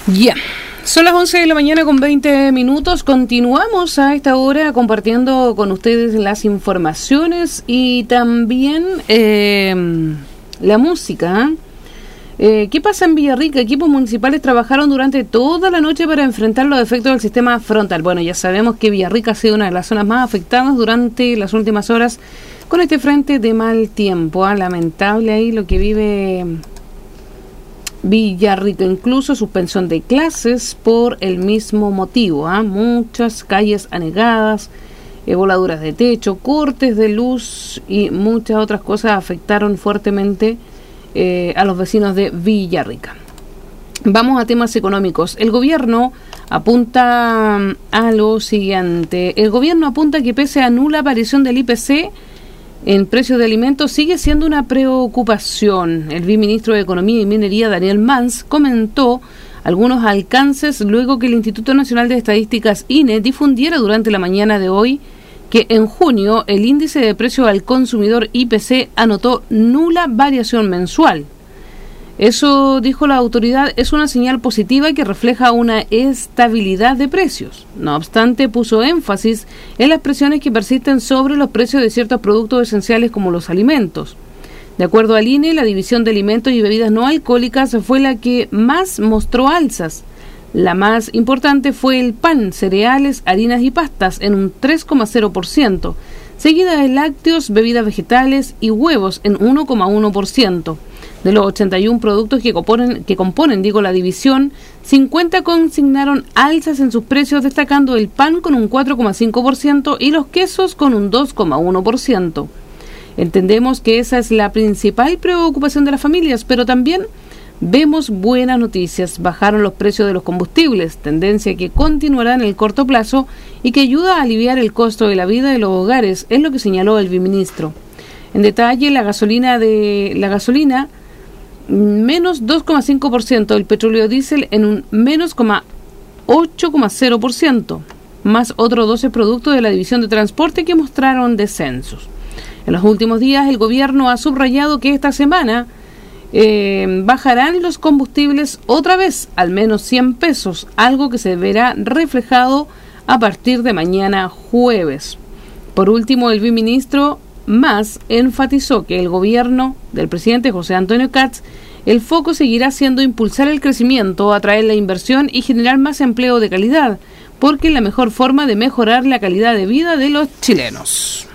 Ya, son las 11 de la mañana con 20 minutos. Continuamos a esta hora compartiendo con ustedes las informaciones y también la música. ¿Qué pasa en Villarrica? Equipos municipales trabajaron durante toda la noche para enfrentar los efectos del sistema frontal. Bueno, ya sabemos que Villarrica ha sido una de las zonas más afectadas durante las últimas horas con este frente de mal tiempo. Lamentable ahí lo que vive Villarrica, incluso suspensión de clases por el mismo motivo. Muchas calles anegadas, voladuras de techo, cortes de luz y muchas otras cosas afectaron fuertemente a los vecinos de Villarrica. Vamos a temas económicos. El gobierno apunta a lo siguiente. El gobierno apunta que pese a nula aparición del IPC en precios de alimentos sigue siendo una preocupación. El viceministro de Economía y Minería, Daniel Mans, comentó algunos alcances luego que el Instituto Nacional de Estadísticas, INE, difundiera durante la mañana de hoy que en junio el índice de precio al consumidor IPC anotó nula variación mensual. Eso, dijo la autoridad, es una señal positiva que refleja una estabilidad de precios. No obstante, puso énfasis en las presiones que persisten sobre los precios de ciertos productos esenciales como los alimentos. De acuerdo al INE, la división de alimentos y bebidas no alcohólicas fue la que más mostró alzas. La más importante fue el pan, cereales, harinas y pastas en un 3,0%, seguida de lácteos, bebidas vegetales y huevos en 1,1%. De los 81 productos que componen la división, 50 consignaron alzas en sus precios, destacando el pan con un 4,5% y los quesos con un 2,1%. Entendemos que esa es la principal preocupación de las familias, pero también vemos buenas noticias. Bajaron los precios de los combustibles, tendencia que continuará en el corto plazo y que ayuda a aliviar el costo de la vida de los hogares, es lo que señaló el viceministro. En detalle, la gasolina menos 2,5%, el petróleo diésel en un menos 8,0%, más otros 12 productos de la división de transporte que mostraron descensos. En los últimos días, el gobierno ha subrayado que esta semana bajarán los combustibles otra vez, al menos 100 pesos, algo que se verá reflejado a partir de mañana jueves. Por último, el viceministro Más enfatizó que el gobierno del presidente José Antonio Kats, el foco seguirá siendo impulsar el crecimiento, atraer la inversión y generar más empleo de calidad, porque es la mejor forma de mejorar la calidad de vida de los chilenos.